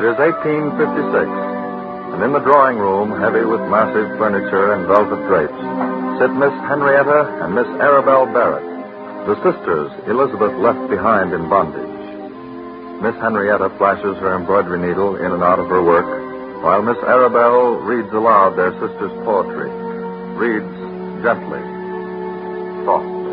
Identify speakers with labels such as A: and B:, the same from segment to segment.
A: It is 1856, and in the drawing room, heavy with massive furniture and velvet drapes, sit Miss Henrietta and Miss Arabelle Barrett, the sisters Elizabeth left behind in bondage. Miss Henrietta flashes her embroidery needle in and out of her work, while Miss Arabelle reads aloud their sister's poetry. Reads gently, softly.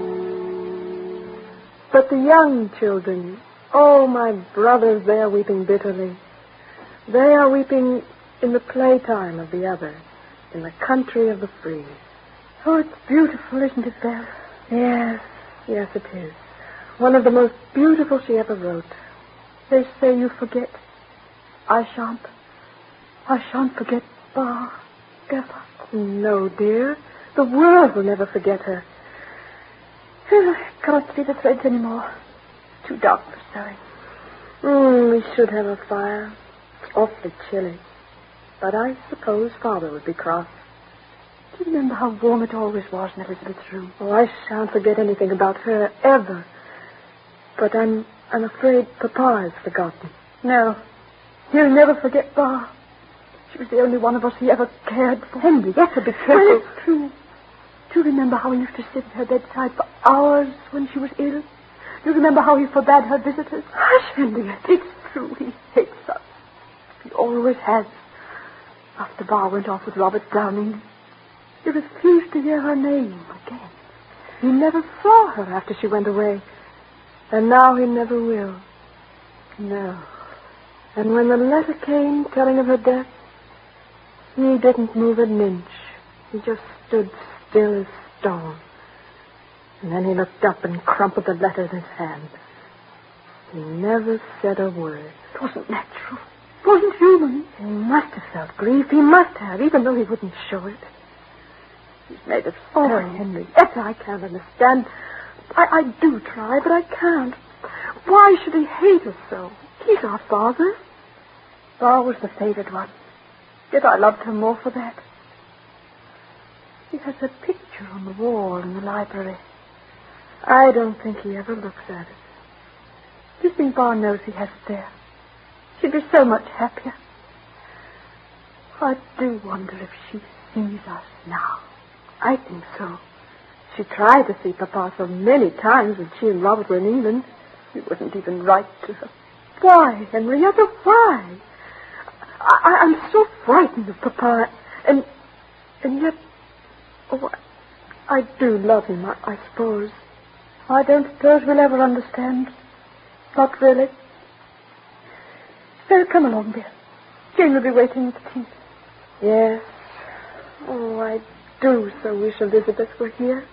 B: But the young children, oh, my brothers, they are weeping bitterly. They are weeping in the playtime of the other, in the country of the free.
C: Oh, it's beautiful, isn't it, Belle?
B: Yes, it is. One of the most beautiful she ever wrote.
C: They say you forget. I shan't forget Bar, ever.
B: No, dear. The world will never forget her.
C: I can't see the threads anymore. Too dark for sewing.
B: We should have a fire. It's awfully chilly. But I suppose Father would be cross.
C: Do you remember how warm it always was in Elizabeth's room?
B: Oh, I shan't forget anything about her, ever. But I'm afraid Papa has forgotten.
C: No. He'll never forget Bar. She was the only one of us he ever cared for.
B: Henrietta, be careful.
C: Well, it's true. Do you remember how he used to sit at her bedside for hours when she was ill? Do you remember how he forbade her visitors?
B: Hush, Henrietta.
C: It's true. He hates us. He always has. After Bar went off with Robert Browning, he refused to hear her name again.
B: He never saw her after she went away. And now he never will. No. And when the letter came telling of her death, he didn't move an inch. He just stood still as stone. And then he looked up and crumpled the letter in his hand. He never said a word.
C: It wasn't natural. It wasn't human.
B: He must have felt grief. He must have, even though he wouldn't show it.
C: He's made of stone.
B: Oh, Henrietta, I can't understand. I do try, but I can't. Why should he hate us so? He's our father.
C: Bar was the favored one. Yet I loved her more for that. He has a picture on the wall in the library.
B: I don't think he ever looks at it.
C: Do you think Bar knows he has it there? She'd be so much happier. I do wonder if she sees us now.
B: I think so. She tried to see Papa so many times when she and Robert were in England.
C: He wouldn't even write to her.
B: Why, Henrietta, why? I'm so frightened of Papa. And yet, I do love him, I suppose.
C: I don't suppose we'll ever understand. Not really. So come along, dear. Jane will be waiting at the tea.
B: Yes. Oh, I do so wish Elizabeth were here.